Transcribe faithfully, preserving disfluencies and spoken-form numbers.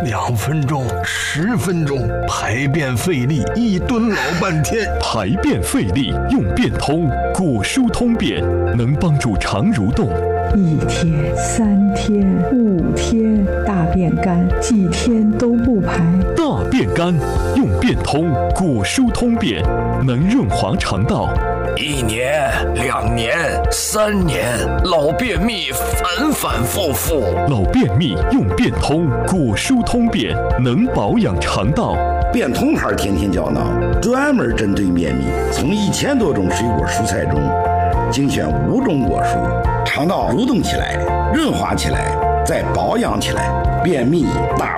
两分钟、十分钟，排便费力，一蹲老半天。 排便费力用便通，果蔬通便能帮助肠蠕动。 一天、三天、五天，大便干，几天都不排。 大便干用便通，果蔬通便能润滑肠道。 一年、两年、三年，老便秘反反复复。 老便秘用便通，果蔬通便能保养肠道。 便通牌天天胶囊专门针对便秘，从一千多种水果蔬菜中精选五种果蔬，肠道蠕动起来，润滑起来，再保养起来，便秘大